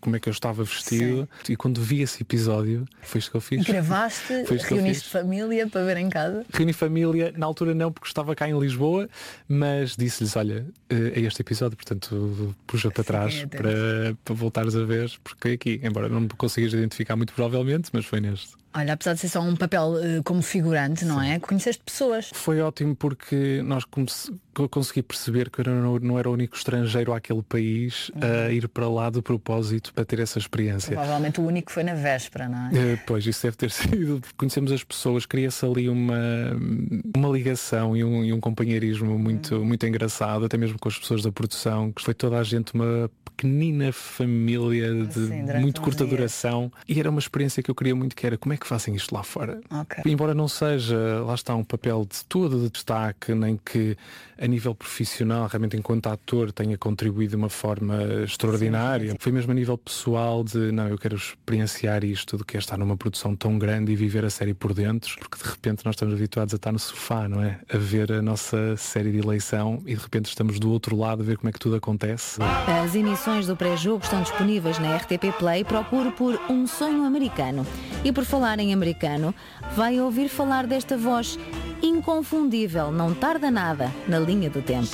como é que eu estava vestido. Sim. E quando vi esse episódio, foi isto que eu fiz. Gravaste, reuniste família para ver em casa? Reuni família, na altura não, porque estava cá em Lisboa, mas disse-lhes, olha, é este episódio, portanto puxa para trás para voltares a ver, porque aqui, embora não me consigas identificar muito provavelmente, mas foi neste. Olha, apesar de ser só um papel como figurante, não é? Conheceste pessoas. Foi ótimo porque eu consegui perceber que eu não era o único estrangeiro àquele país a ir para lá de propósito para ter essa experiência. Provavelmente o único foi na véspera, não é? Pois, isso deve ter sido. Conhecemos as pessoas, cria-se ali uma ligação e um companheirismo muito engraçado, até mesmo com as pessoas da produção, que foi toda a gente uma pequenina família de muito curta duração, e era uma experiência que eu queria muito, que era como é que fazem isto lá fora. Okay. Embora não seja, lá está, um papel de todo de destaque, nem que a nível profissional, realmente enquanto ator, tenha contribuído de uma forma extraordinária. Sim. Foi mesmo a nível pessoal de, não, eu quero experienciar isto, do que é estar numa produção tão grande e viver a série por dentro, porque de repente nós estamos habituados a estar no sofá, não é? A ver a nossa série de eleição e de repente estamos do outro lado a ver como é que tudo acontece. As emissões do pré-jogo estão disponíveis na RTP Play. Procure por Um Sonho Americano. E por falar em americano, vai ouvir falar desta voz inconfundível, não tarda nada, na linha do tempo.